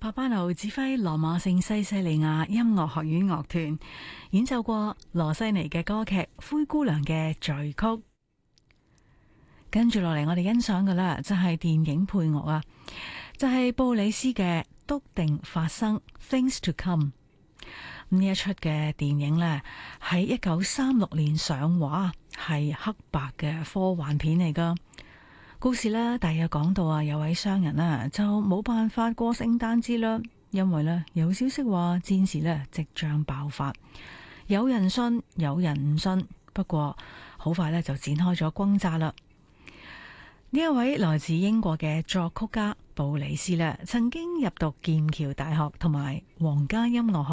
帕巴奴指揮羅馬聖西西里亞音樂學院樂團演奏過羅西尼嘅歌劇《灰姑娘》嘅序曲。跟住落嚟，我哋欣賞嘅啦，就係電影配樂啊，就係布里斯嘅《篤定發生》（Things to Come）。呢一出嘅電影呢，喺1936年上畫，係黑白嘅科幻片嚟噶。故事呢，大約講到有位商人就冇辦法過聖誕節啦，因為呢有消息話戰事呢即將爆發，有人信，有人唔信，不過好快呢就展開咗轟炸啦。呢一位來自英國嘅作曲家布里斯呢，曾經入讀劍橋大學同埋皇家音樂學